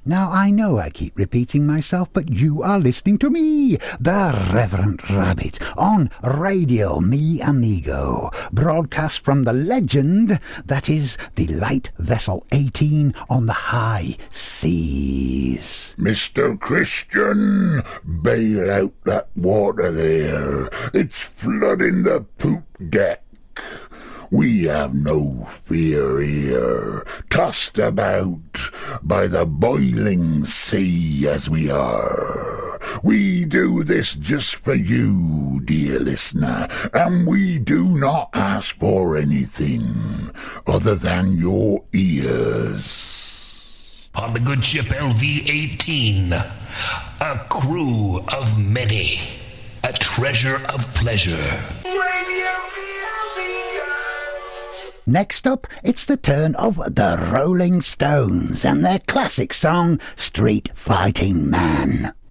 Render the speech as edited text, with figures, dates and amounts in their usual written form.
Now, I know I keep repeating myself, but you are listening to me, the Reverend Rabbit, on Radio Me Amigo, broadcast from the legend that is the Light Vessel 18 on the high seas. Mr. Christian, bail out that water there. It's flooding the poop deck. We have no fear here, tossed about by the boiling sea as we are. We do this just for you, dear listener, and we do not ask for anything other than your ears. On the good ship LV-18, a crew of many, a treasure of pleasure. Next up, it's the turn of the Rolling Stones and their classic song, Street Fighting Man.